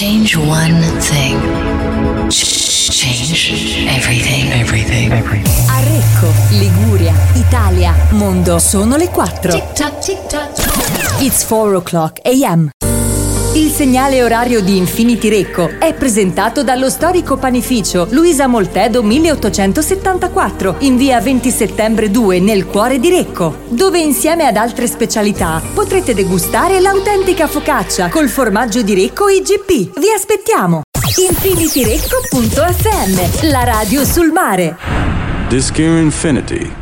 Change one thing. Change everything. Everything. A Recco, Liguria, Italia, mondo. Sono le 4. Tic tac, tic tac. It's 4 o'clock a.m. Il segnale orario di Infinity Recco è presentato dallo storico panificio Luisa Moltedo 1874 in via 20 settembre 2 nel cuore di Recco, dove insieme ad altre specialità potrete degustare l'autentica focaccia col formaggio di Recco IGP. Vi aspettiamo! infinityrecco.fm, la radio sul mare. Disc Infinity